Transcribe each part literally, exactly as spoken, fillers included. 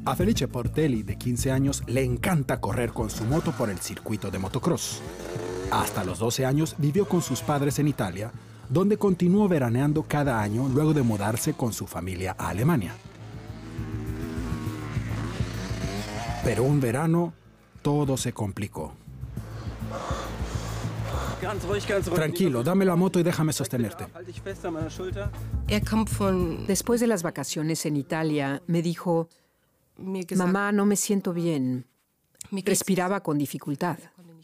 A Felice Portelli, de quince años, le encanta correr con su moto por el circuito de motocross. Hasta los doce años vivió con sus padres en Italia, donde continuó veraneando cada año luego de mudarse con su familia a Alemania. Pero un verano, todo se complicó. Tranquilo, dame la moto y déjame sostenerte. Después de las vacaciones en Italia, me dijo: mamá, no me siento bien. Respiraba con dificultad.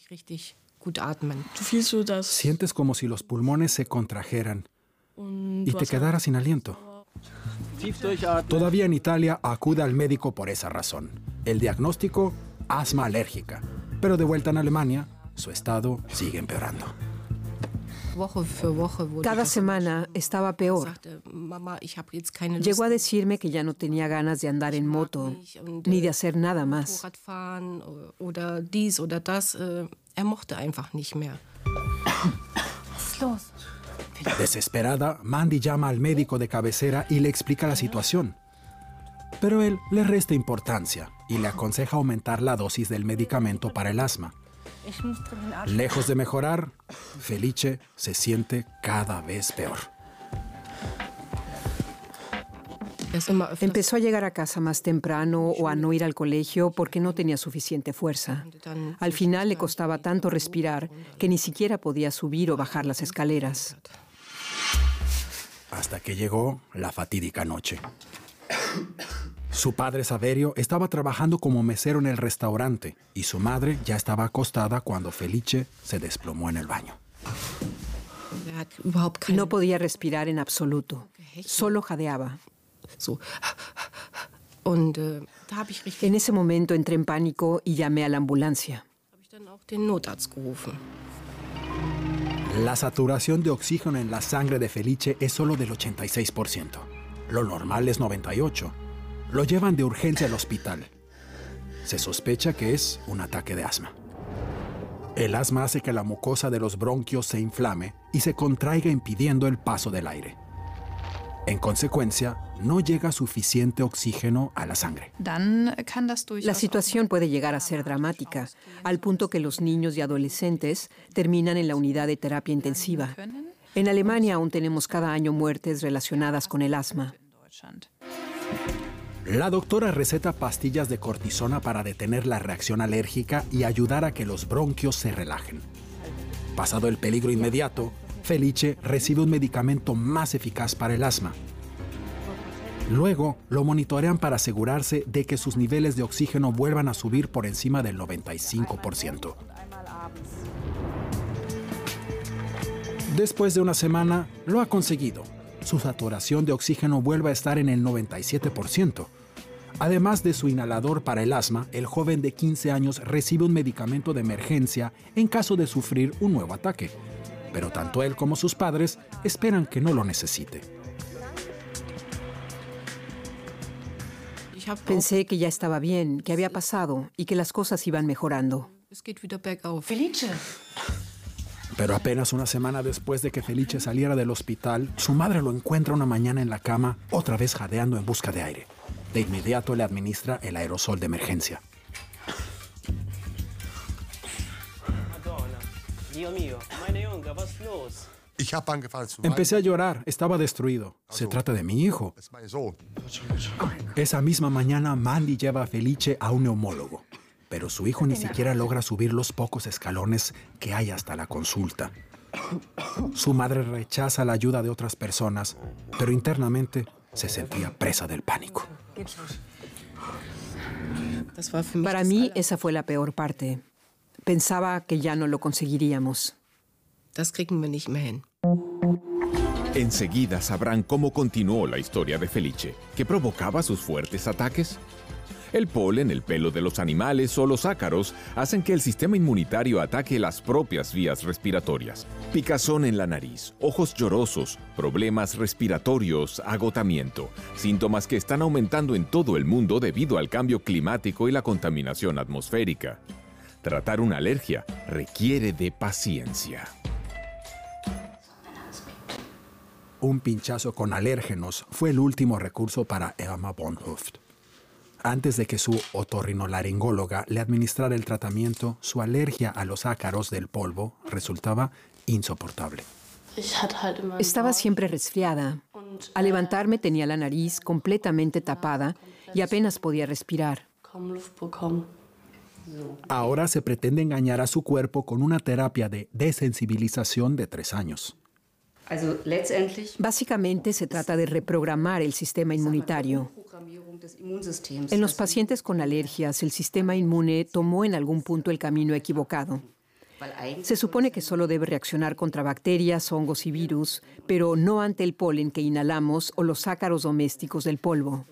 Sientes como si los pulmones se contrajeran y te quedaras sin aliento. Todavía en Italia acude al médico por esa razón. El diagnóstico, asma alérgica. Pero de vuelta en Alemania, su estado sigue empeorando. Cada semana estaba peor. Llegó a decirme que ya no tenía ganas de andar en moto, ni de hacer nada más. Desesperada, Mandy llama al médico de cabecera y le explica la situación. Pero él le resta importancia y le aconseja aumentar la dosis del medicamento para el asma. Lejos de mejorar, Felice se siente cada vez peor. Empezó a llegar a casa más temprano o a no ir al colegio porque no tenía suficiente fuerza. Al final le costaba tanto respirar que ni siquiera podía subir o bajar las escaleras. Hasta que llegó la fatídica noche. Su padre Saverio estaba trabajando como mesero en el restaurante y su madre ya estaba acostada cuando Felice se desplomó en el baño. No podía respirar en absoluto, solo jadeaba. En ese momento entré en pánico y llamé a la ambulancia. La saturación de oxígeno en la sangre de Felice es solo del ochenta y seis por ciento. Lo normal es noventa y ocho por ciento. Lo llevan de urgencia al hospital. Se sospecha que es un ataque de asma. El asma hace que la mucosa de los bronquios se inflame y se contraiga impidiendo el paso del aire. En consecuencia, no llega suficiente oxígeno a la sangre. La situación puede llegar a ser dramática, al punto que los niños y adolescentes terminan en la unidad de terapia intensiva. En Alemania aún tenemos cada año muertes relacionadas con el asma. La doctora receta pastillas de cortisona para detener la reacción alérgica y ayudar a que los bronquios se relajen. Pasado el peligro inmediato, Felice recibe un medicamento más eficaz para el asma. Luego, lo monitorean para asegurarse de que sus niveles de oxígeno vuelvan a subir por encima del noventa y cinco por ciento. Después de una semana, lo ha conseguido. Su saturación de oxígeno vuelve a estar en el noventa y siete por ciento. Además de su inhalador para el asma, el joven de quince años recibe un medicamento de emergencia en caso de sufrir un nuevo ataque. Pero tanto él como sus padres esperan que no lo necesite. Pensé que ya estaba bien, que había pasado y que las cosas iban mejorando. Felice. Pero apenas una semana después de que Felice saliera del hospital, su madre lo encuentra una mañana en la cama, otra vez jadeando en busca de aire. De inmediato le administra el aerosol de emergencia. Empecé a llorar, estaba destruido. Se trata de mi hijo. Esa misma mañana, Mandy lleva a Felice a un neumólogo. Pero su hijo ni siquiera logra subir los pocos escalones que hay hasta la consulta. Su madre rechaza la ayuda de otras personas, pero internamente se sentía presa del pánico. Para mí, esa fue la peor parte. Pensaba que ya no lo conseguiríamos. Enseguida sabrán cómo continuó la historia de Felice, que provocaba sus fuertes ataques. El polen, el pelo de los animales o los ácaros hacen que el sistema inmunitario ataque las propias vías respiratorias. Picazón en la nariz, ojos llorosos, problemas respiratorios, agotamiento, síntomas que están aumentando en todo el mundo debido al cambio climático y la contaminación atmosférica. Tratar una alergia requiere de paciencia. Un pinchazo con alérgenos fue el último recurso para Irma Bonhoeft. Antes de que su otorrinolaringóloga le administrara el tratamiento, su alergia a los ácaros del polvo resultaba insoportable. Estaba siempre resfriada. Al levantarme tenía la nariz completamente tapada y apenas podía respirar. Ahora se pretende engañar a su cuerpo con una terapia de desensibilización de tres años. Básicamente se trata de reprogramar el sistema inmunitario. En los pacientes con alergias, el sistema inmune tomó en algún punto el camino equivocado. Se supone que solo debe reaccionar contra bacterias, hongos y virus, pero no ante el polen que inhalamos o los ácaros domésticos del polvo.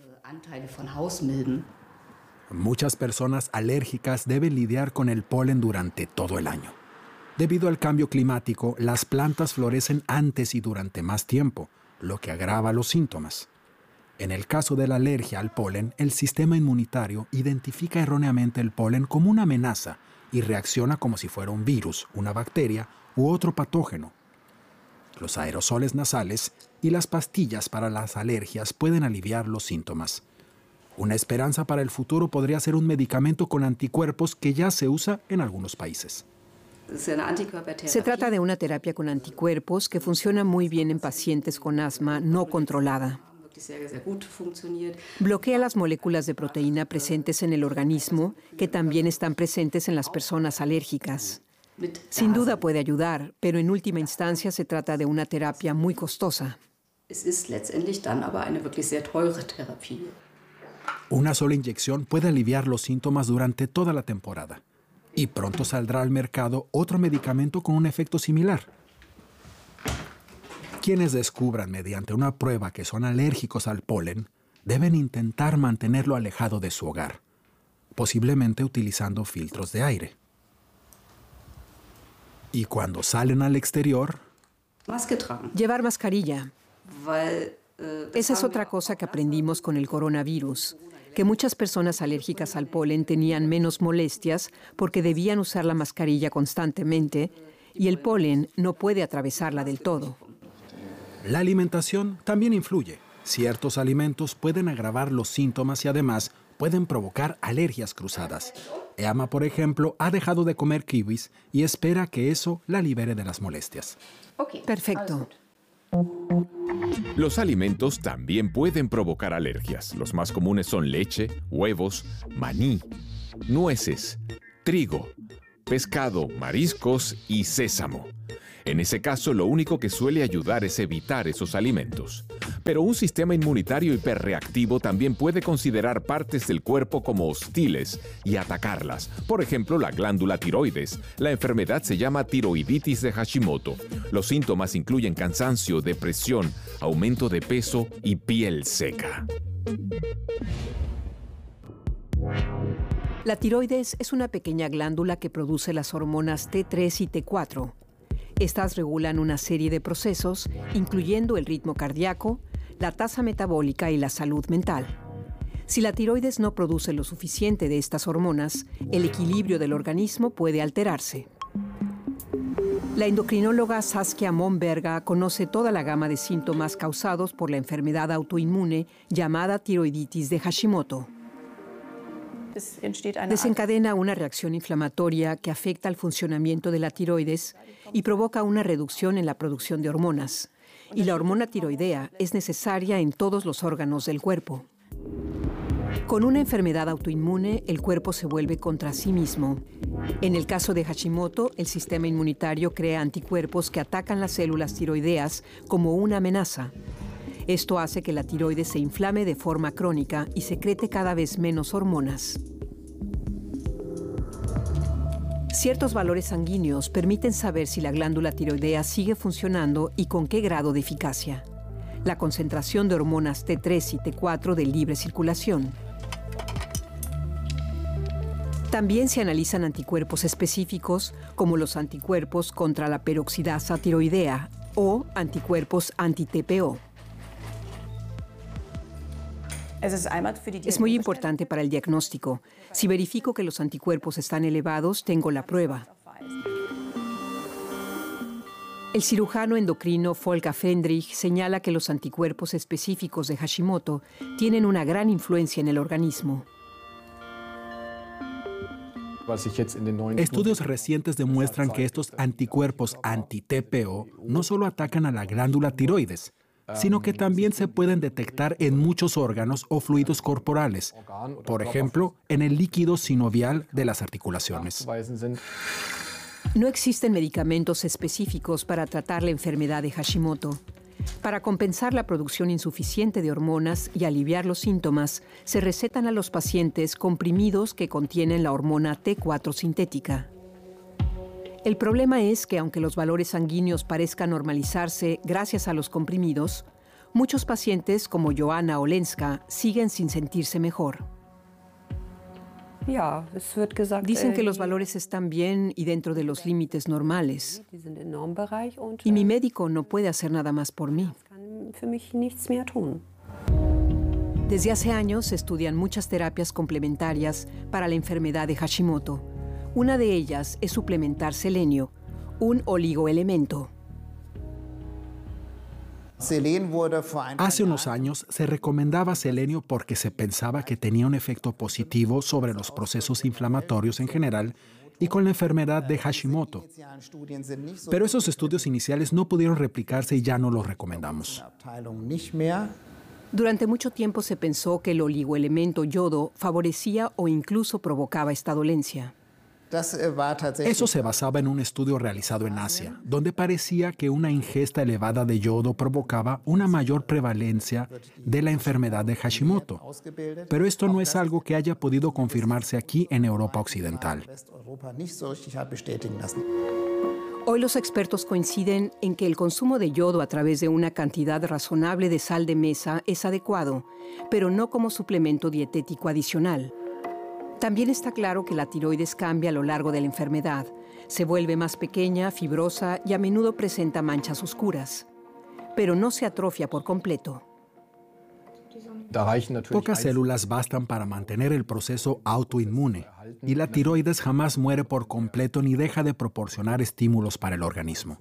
Muchas personas alérgicas deben lidiar con el polen durante todo el año. Debido al cambio climático, las plantas florecen antes y durante más tiempo, lo que agrava los síntomas. En el caso de la alergia al polen, el sistema inmunitario identifica erróneamente el polen como una amenaza y reacciona como si fuera un virus, una bacteria u otro patógeno. Los aerosoles nasales y las pastillas para las alergias pueden aliviar los síntomas. Una esperanza para el futuro podría ser un medicamento con anticuerpos que ya se usa en algunos países. Se trata de una terapia con anticuerpos que funciona muy bien en pacientes con asma no controlada. Bloquea las moléculas de proteína presentes en el organismo, que también están presentes en las personas alérgicas. Sin duda puede ayudar, pero en última instancia se trata de una terapia muy costosa. Una sola inyección puede aliviar los síntomas durante toda la temporada. Y pronto saldrá al mercado otro medicamento con un efecto similar. Quienes descubran mediante una prueba que son alérgicos al polen deben intentar mantenerlo alejado de su hogar, posiblemente utilizando filtros de aire. Y cuando salen al exterior, llevar mascarilla. Esa es otra cosa que aprendimos con el coronavirus, que muchas personas alérgicas al polen tenían menos molestias porque debían usar la mascarilla constantemente y el polen no puede atravesarla del todo. La alimentación también influye. Ciertos alimentos pueden agravar los síntomas y además pueden provocar alergias cruzadas. Emma, por ejemplo, ha dejado de comer kiwis y espera que eso la libere de las molestias. Perfecto. Los alimentos también pueden provocar alergias. Los más comunes son leche, huevos, maní, nueces, trigo, pescado, mariscos y sésamo. En ese caso, lo único que suele ayudar es evitar esos alimentos. Pero un sistema inmunitario hiperreactivo también puede considerar partes del cuerpo como hostiles y atacarlas. Por ejemplo, la glándula tiroides. La enfermedad se llama tiroiditis de Hashimoto. Los síntomas incluyen cansancio, depresión, aumento de peso y piel seca. La tiroides es una pequeña glándula que produce las hormonas T tres y T cuatro. Estas regulan una serie de procesos, incluyendo el ritmo cardíaco, la tasa metabólica y la salud mental. Si la tiroides no produce lo suficiente de estas hormonas, el equilibrio del organismo puede alterarse. La endocrinóloga Saskia Momberga conoce toda la gama de síntomas causados por la enfermedad autoinmune llamada tiroiditis de Hashimoto. Desencadena una reacción inflamatoria que afecta al funcionamiento de la tiroides y provoca una reducción en la producción de hormonas. Y la hormona tiroidea es necesaria en todos los órganos del cuerpo. Con una enfermedad autoinmune, el cuerpo se vuelve contra sí mismo. En el caso de Hashimoto, el sistema inmunitario crea anticuerpos que atacan las células tiroideas como una amenaza. Esto hace que la tiroides se inflame de forma crónica y secrete cada vez menos hormonas. Ciertos valores sanguíneos permiten saber si la glándula tiroidea sigue funcionando y con qué grado de eficacia. La concentración de hormonas T tres y T cuatro de libre circulación. También se analizan anticuerpos específicos como los anticuerpos contra la peroxidasa tiroidea o anticuerpos anti-T P O. Es muy importante para el diagnóstico. Si verifico que los anticuerpos están elevados, tengo la prueba. El cirujano endocrino Volker Fendrich señala que los anticuerpos específicos de Hashimoto tienen una gran influencia en el organismo. Estudios recientes demuestran que estos anticuerpos anti-T P O no solo atacan a la glándula tiroides, sino que también se pueden detectar en muchos órganos o fluidos corporales, por ejemplo, en el líquido sinovial de las articulaciones. No existen medicamentos específicos para tratar la enfermedad de Hashimoto. Para compensar la producción insuficiente de hormonas y aliviar los síntomas, se recetan a los pacientes comprimidos que contienen la hormona T cuatro sintética. El problema es que aunque los valores sanguíneos parezcan normalizarse gracias a los comprimidos, muchos pacientes como Joanna Olenska siguen sin sentirse mejor. Dicen que los valores están bien y dentro de los límites normales. Y mi médico no puede hacer nada más por mí. Desde hace años se estudian muchas terapias complementarias para la enfermedad de Hashimoto. Una de ellas es suplementar selenio, un oligoelemento. Hace unos años se recomendaba selenio porque se pensaba que tenía un efecto positivo sobre los procesos inflamatorios en general y con la enfermedad de Hashimoto. Pero esos estudios iniciales no pudieron replicarse y ya no los recomendamos. Durante mucho tiempo se pensó que el oligoelemento yodo favorecía o incluso provocaba esta dolencia. Eso se basaba en un estudio realizado en Asia, donde parecía que una ingesta elevada de yodo provocaba una mayor prevalencia de la enfermedad de Hashimoto. Pero esto no es algo que haya podido confirmarse aquí en Europa Occidental. Hoy los expertos coinciden en que el consumo de yodo a través de una cantidad razonable de sal de mesa es adecuado, pero no como suplemento dietético adicional. También está claro que la tiroides cambia a lo largo de la enfermedad. Se vuelve más pequeña, fibrosa y a menudo presenta manchas oscuras. Pero no se atrofia por completo. Pocas células bastan para mantener el proceso autoinmune, y la tiroides jamás muere por completo ni deja de proporcionar estímulos para el organismo.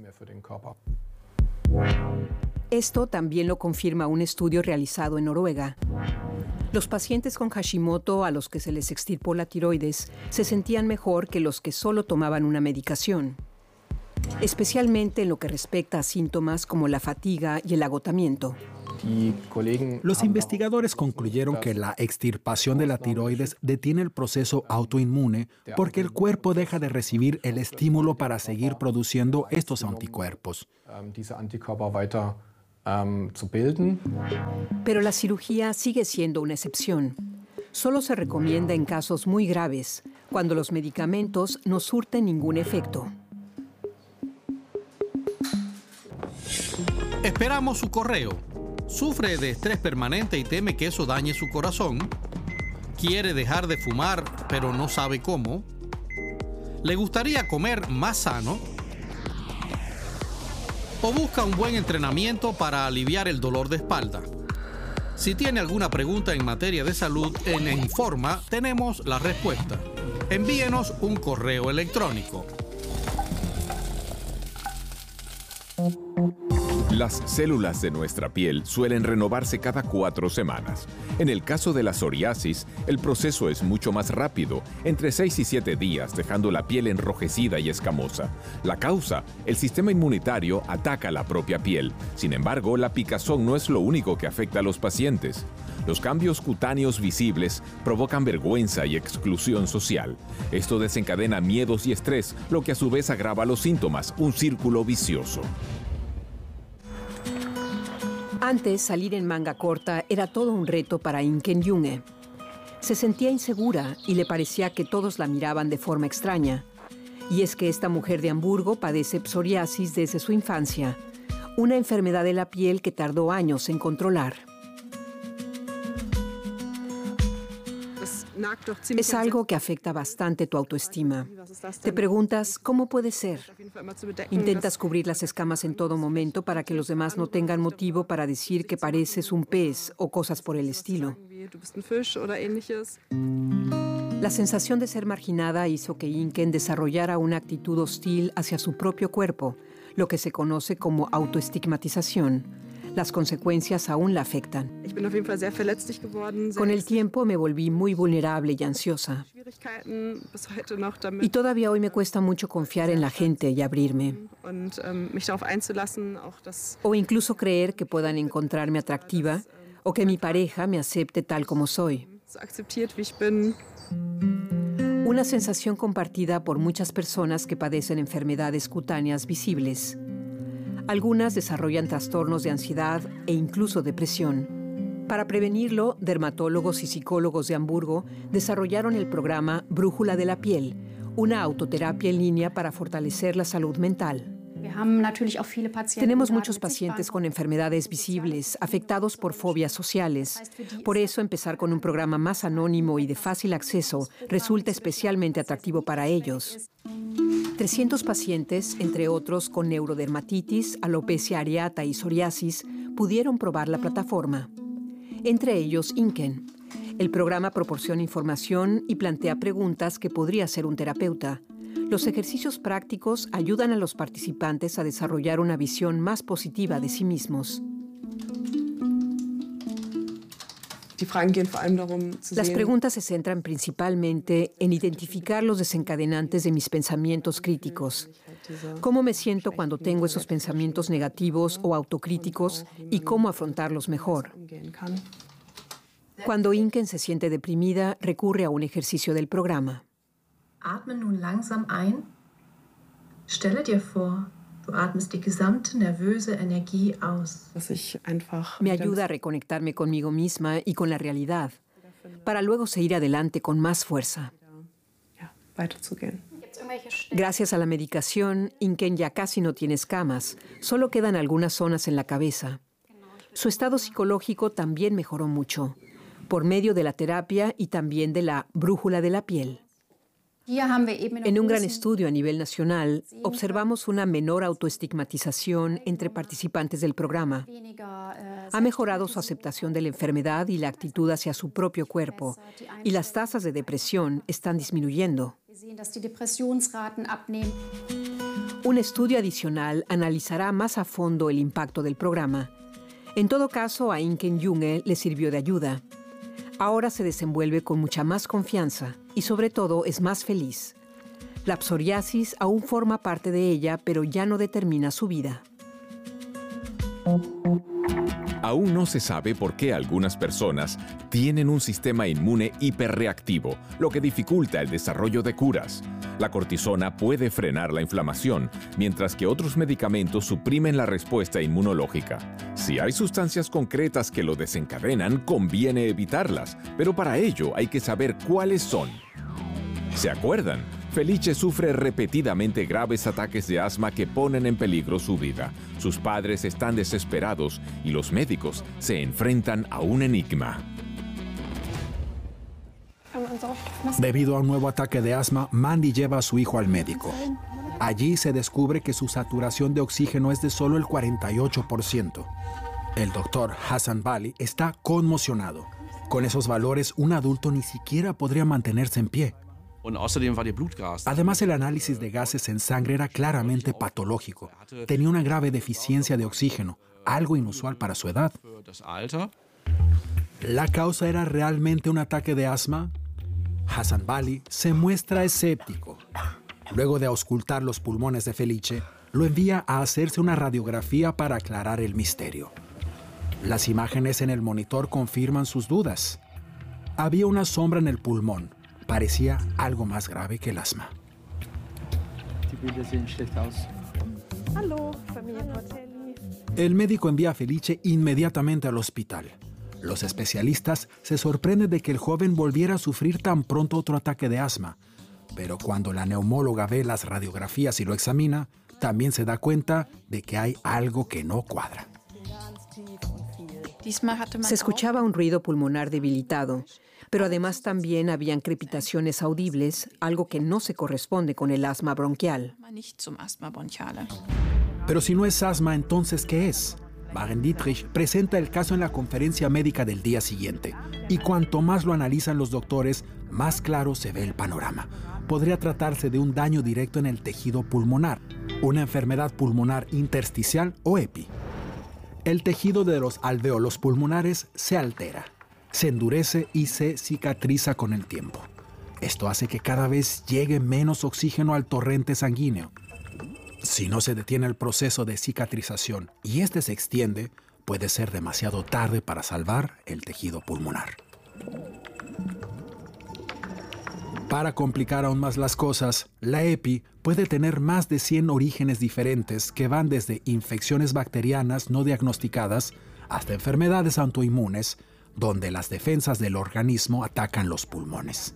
Esto también lo confirma un estudio realizado en Noruega. Los pacientes con Hashimoto a los que se les extirpó la tiroides se sentían mejor que los que solo tomaban una medicación, especialmente en lo que respecta a síntomas como la fatiga y el agotamiento. Los investigadores concluyeron que la extirpación de la tiroides detiene el proceso autoinmune porque el cuerpo deja de recibir el estímulo para seguir produciendo estos anticuerpos. Pero la cirugía sigue siendo una excepción. Solo se recomienda en casos muy graves, cuando los medicamentos no surten ningún efecto. Esperamos su correo. ¿Sufre de estrés permanente y teme que eso dañe su corazón? ¿Quiere dejar de fumar, pero no sabe cómo? ¿Le gustaría comer más sano? ¿O busca un buen entrenamiento para aliviar el dolor de espalda? Si tiene alguna pregunta en materia de salud, en Informa tenemos la respuesta. Envíenos un correo electrónico. Las células de nuestra piel suelen renovarse cada cuatro semanas. En el caso de la psoriasis, el proceso es mucho más rápido, entre seis y siete días, dejando la piel enrojecida y escamosa. La causa, el sistema inmunitario ataca la propia piel. Sin embargo, la picazón no es lo único que afecta a los pacientes. Los cambios cutáneos visibles provocan vergüenza y exclusión social. Esto desencadena miedos y estrés, lo que a su vez agrava los síntomas, un círculo vicioso. Antes, salir en manga corta era todo un reto para Inken Junge. Se sentía insegura y le parecía que todos la miraban de forma extraña. Y es que esta mujer de Hamburgo padece psoriasis desde su infancia, una enfermedad de la piel que tardó años en controlar. Es algo que afecta bastante tu autoestima. Te preguntas, ¿cómo puede ser? Intentas cubrir las escamas en todo momento para que los demás no tengan motivo para decir que pareces un pez o cosas por el estilo. La sensación de ser marginada hizo que Inken desarrollara una actitud hostil hacia su propio cuerpo, lo que se conoce como autoestigmatización. Las consecuencias aún la afectan. Con el tiempo me volví muy vulnerable y ansiosa. Y todavía hoy me cuesta mucho confiar en la gente y abrirme. O incluso creer que puedan encontrarme atractiva o que mi pareja me acepte tal como soy. Una sensación compartida por muchas personas que padecen enfermedades cutáneas visibles. Algunas desarrollan trastornos de ansiedad e incluso depresión. Para prevenirlo, dermatólogos y psicólogos de Hamburgo desarrollaron el programa Brújula de la Piel, una autoterapia en línea para fortalecer la salud mental. Tenemos muchos pacientes con enfermedades visibles, afectados por fobias sociales. Por eso, empezar con un programa más anónimo y de fácil acceso resulta especialmente atractivo para ellos. trescientos pacientes, entre otros con neurodermatitis, alopecia areata y psoriasis, pudieron probar la plataforma. Entre ellos, Inken. El programa proporciona información y plantea preguntas que podría hacer un terapeuta. Los ejercicios prácticos ayudan a los participantes a desarrollar una visión más positiva de sí mismos. Las preguntas se centran principalmente en identificar los desencadenantes de mis pensamientos críticos. ¿Cómo me siento cuando tengo esos pensamientos negativos o autocríticos y cómo afrontarlos mejor? Cuando Inken se siente deprimida, recurre a un ejercicio del programa. Atme nun langsam ein. Stelle dir vor, du atmest die gesamte nervöse Energie aus. Me ayuda a reconectarme conmigo misma y con la realidad, para luego seguir adelante con más fuerza. Gracias a la medicación, Inken ya casi no tiene escamas, solo quedan algunas zonas en la cabeza. Su estado psicológico también mejoró mucho, por medio de la terapia y también de la brújula de la piel. En un gran estudio a nivel nacional, observamos una menor autoestigmatización entre participantes del programa. Ha mejorado su aceptación de la enfermedad y la actitud hacia su propio cuerpo, y las tasas de depresión están disminuyendo. Un estudio adicional analizará más a fondo el impacto del programa. En todo caso, a Inken Junge le sirvió de ayuda. Ahora se desenvuelve con mucha más confianza y sobre todo es más feliz. La psoriasis aún forma parte de ella, pero ya no determina su vida. Aún no se sabe por qué algunas personas tienen un sistema inmune hiperreactivo, lo que dificulta el desarrollo de curas. La cortisona puede frenar la inflamación, mientras que otros medicamentos suprimen la respuesta inmunológica. Si hay sustancias concretas que lo desencadenan, conviene evitarlas, pero para ello hay que saber cuáles son. ¿Se acuerdan? Felice sufre repetidamente graves ataques de asma que ponen en peligro su vida. Sus padres están desesperados y los médicos se enfrentan a un enigma. Debido a un nuevo ataque de asma, Mandy lleva a su hijo al médico. Allí se descubre que su saturación de oxígeno es de solo el cuarenta y ocho por ciento. El doctor Hassan Bali está conmocionado. Con esos valores, un adulto ni siquiera podría mantenerse en pie. Además, el análisis de gases en sangre era claramente patológico. Tenía una grave deficiencia de oxígeno, algo inusual para su edad. ¿La causa era realmente un ataque de asma? Hassan Bali se muestra escéptico. Luego de auscultar los pulmones de Felice, lo envía a hacerse una radiografía para aclarar el misterio. Las imágenes en el monitor confirman sus dudas. Había una sombra en el pulmón. Parecía algo más grave que el asma. El médico envía a Felice inmediatamente al hospital. Los especialistas se sorprenden de que el joven volviera a sufrir tan pronto otro ataque de asma. Pero cuando la neumóloga ve las radiografías y lo examina, también se da cuenta de que hay algo que no cuadra. Se escuchaba un ruido pulmonar debilitado, pero además también habían crepitaciones audibles, algo que no se corresponde con el asma bronquial. Pero si no es asma, ¿entonces qué es? Maren Dietrich presenta el caso en la conferencia médica del día siguiente. Y cuanto más lo analizan los doctores, más claro se ve el panorama. Podría tratarse de un daño directo en el tejido pulmonar, una enfermedad pulmonar intersticial o EPI. el tejido de los alvéolos pulmonares se altera, se endurece y se cicatriza con el tiempo. Esto hace que cada vez llegue menos oxígeno al torrente sanguíneo. Si no se detiene el proceso de cicatrización y este se extiende, puede ser demasiado tarde para salvar el tejido pulmonar. Para complicar aún más las cosas, la EPI puede tener más de cien orígenes diferentes que van desde infecciones bacterianas no diagnosticadas hasta enfermedades autoinmunes, donde las defensas del organismo atacan los pulmones.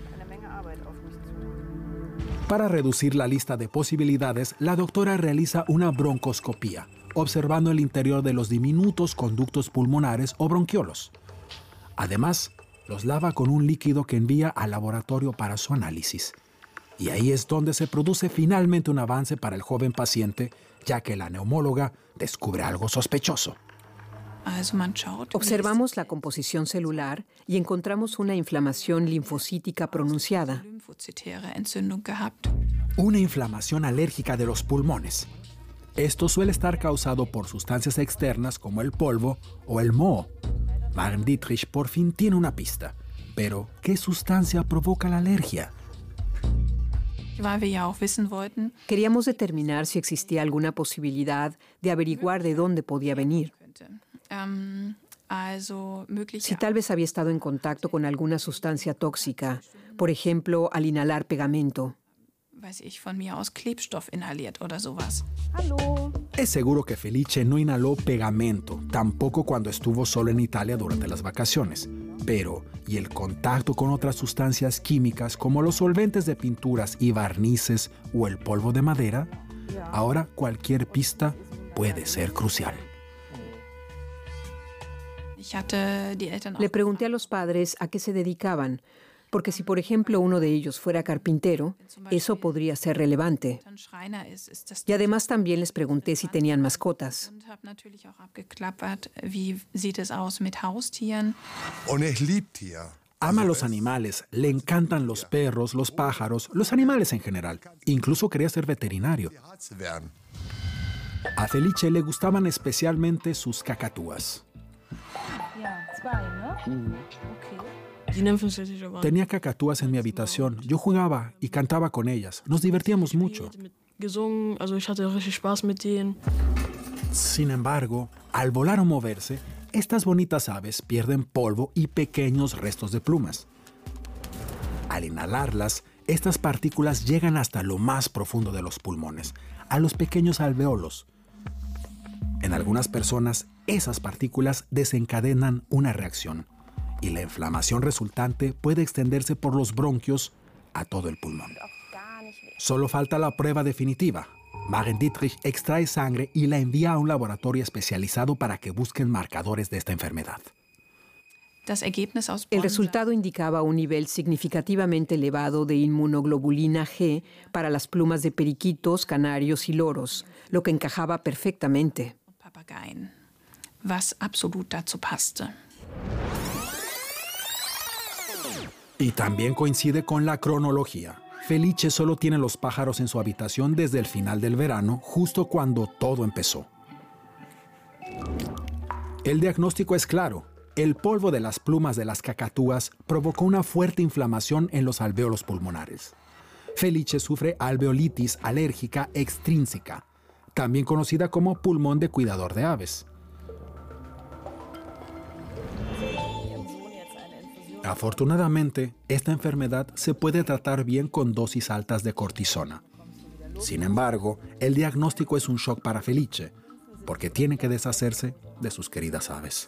Para reducir la lista de posibilidades, la doctora realiza una broncoscopía, observando el interior de los diminutos conductos pulmonares o bronquiolos. Además, los lava con un líquido que envía al laboratorio para su análisis. Y ahí es donde se produce finalmente un avance para el joven paciente, ya que la neumóloga descubre algo sospechoso. Observamos la composición celular y encontramos una inflamación linfocítica pronunciada. Una inflamación alérgica de los pulmones. Esto suele estar causado por sustancias externas como el polvo o el moho. Maren Dietrich por fin tiene una pista. Pero, ¿qué sustancia provoca la alergia? Queríamos determinar si existía alguna posibilidad de averiguar de dónde podía venir. Si tal vez había estado en contacto con alguna sustancia tóxica, por ejemplo, al inhalar pegamento. Es seguro que Felice no inhaló pegamento, tampoco cuando estuvo solo en Italia durante las vacaciones. Pero, ¿y el contacto con otras sustancias químicas como los solventes de pinturas y barnices o el polvo de madera? Ahora cualquier pista puede ser crucial. Le pregunté a los padres a qué se dedicaban, porque si, por ejemplo, uno de ellos fuera carpintero, eso podría ser relevante. Y además también les pregunté si tenían mascotas. Ama a los animales, le encantan los perros, los pájaros, los animales en general. Incluso quería ser veterinario. A Felice le gustaban especialmente sus cacatúas. Tenía cacatúas en mi habitación. Yo jugaba y cantaba con ellas. Nos divertíamos mucho. Sin embargo, al volar o moverse, estas bonitas aves pierden polvo y pequeños restos de plumas. Al inhalarlas, estas partículas llegan hasta lo más profundo de los pulmones, a los pequeños alvéolos. En algunas personas, esas partículas desencadenan una reacción y la inflamación resultante puede extenderse por los bronquios a todo el pulmón. Solo falta la prueba definitiva. Maren Dietrich extrae sangre y la envía a un laboratorio especializado para que busquen marcadores de esta enfermedad. El resultado indicaba un nivel significativamente elevado de inmunoglobulina G para las plumas de periquitos, canarios y loros, lo que encajaba perfectamente. Y también coincide con la cronología. Felice solo tiene los pájaros en su habitación desde el final del verano, justo cuando todo empezó. El diagnóstico es claro. El polvo de las plumas de las cacatúas provocó una fuerte inflamación en los alvéolos pulmonares. Felice sufre alveolitis alérgica extrínseca, también conocida como pulmón de cuidador de aves. Afortunadamente, esta enfermedad se puede tratar bien con dosis altas de cortisona. Sin embargo, el diagnóstico es un shock para Felice, porque tiene que deshacerse de sus queridas aves.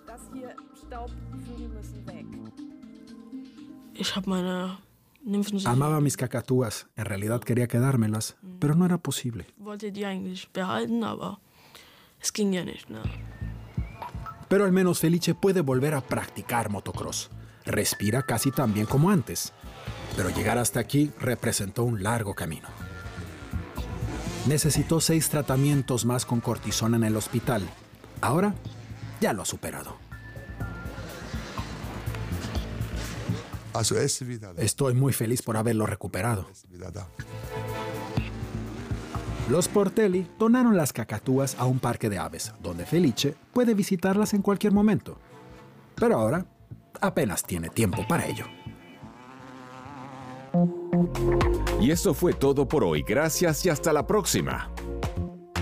Amaba mis cacatúas, en realidad quería quedármelas, pero no era posible. Pero al menos Felice puede volver a practicar motocross. Respira casi tan bien como antes, pero llegar hasta aquí representó un largo camino. Necesitó seis tratamientos más con cortisona en el hospital. Ahora ya lo ha superado. Estoy muy feliz por haberlo recuperado. Los Portelli donaron las cacatúas a un parque de aves, donde Felice puede visitarlas en cualquier momento. Pero ahora apenas tiene tiempo para ello. Y eso fue todo por hoy. Gracias y hasta la próxima.